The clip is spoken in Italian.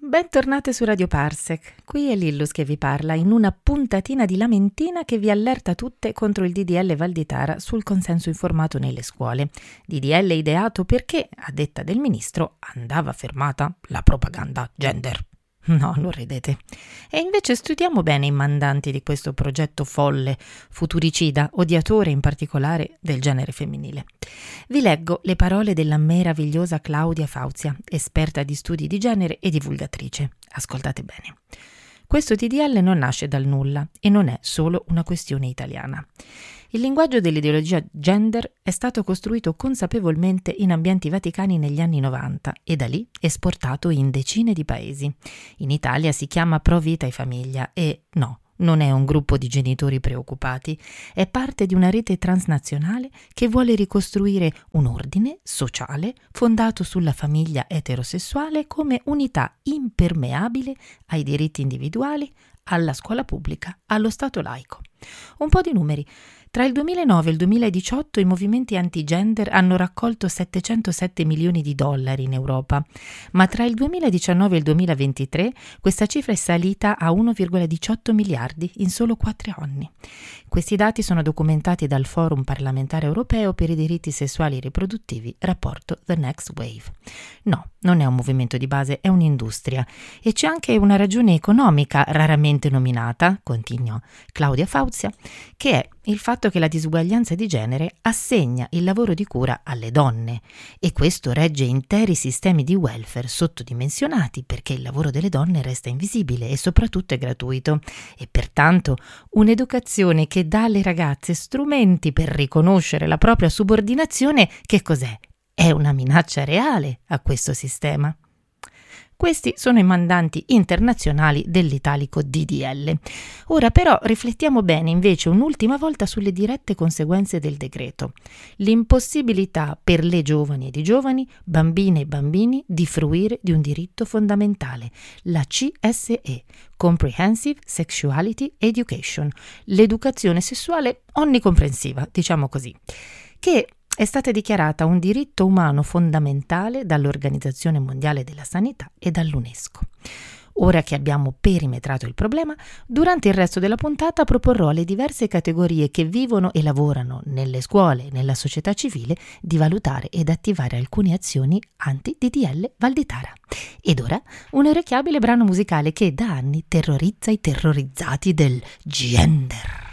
Bentornate su Radio Parsec, qui è Lillus che vi parla in una puntatina di lamentina che vi allerta tutte contro il DDL Valditara sul consenso informato nelle scuole. DDL ideato perché, a detta del ministro, andava fermata la propaganda gender. No, non ridete. E invece studiamo bene i mandanti di questo progetto folle, futuricida, odiatore in particolare del genere femminile. Vi leggo le parole della meravigliosa Claudia Fauzia, esperta di studi di genere e divulgatrice. Ascoltate bene. Questo DDL non nasce dal nulla e non è solo una questione italiana. Il linguaggio dell'ideologia gender è stato costruito consapevolmente in ambienti vaticani negli anni 90 e da lì esportato in decine di paesi. In Italia si chiama Pro Vita e Famiglia e no, non è un gruppo di genitori preoccupati, è parte di una rete transnazionale che vuole ricostruire un ordine sociale fondato sulla famiglia eterosessuale come unità impermeabile ai diritti individuali, alla scuola pubblica, allo Stato laico. Un po' di numeri. Tra il 2009 e il 2018 i movimenti anti-gender hanno raccolto 707 milioni di dollari in Europa, ma tra il 2019 e il 2023 questa cifra è salita a 1,18 miliardi in solo 4 anni. Questi dati sono documentati dal Forum parlamentare europeo per i diritti sessuali e riproduttivi, rapporto The Next Wave. No, non è un movimento di base, è un'industria. E c'è anche una ragione economica raramente nominata, continua Claudia Fauzia, che è il fatto che la disuguaglianza di genere assegna il lavoro di cura alle donne e questo regge interi sistemi di welfare sottodimensionati perché il lavoro delle donne resta invisibile e soprattutto è gratuito e pertanto un'educazione che dà alle ragazze strumenti per riconoscere la propria subordinazione, che cos'è? È una minaccia reale a questo sistema. Questi sono i mandanti internazionali dell'italico DDL. Ora però riflettiamo bene invece un'ultima volta sulle dirette conseguenze del decreto. L'impossibilità per le giovani ed i giovani, bambine e bambini, di fruire di un diritto fondamentale, la CSE, Comprehensive Sexuality Education, l'educazione sessuale onnicomprensiva, diciamo così, che è stata dichiarata un diritto umano fondamentale dall'Organizzazione Mondiale della Sanità e dall'UNESCO. Ora che abbiamo perimetrato il problema, durante il resto della puntata proporrò alle diverse categorie che vivono e lavorano nelle scuole e nella società civile di valutare ed attivare alcune azioni anti-DDL Valditara. Ed ora un orecchiabile brano musicale che da anni terrorizza i terrorizzati del gender.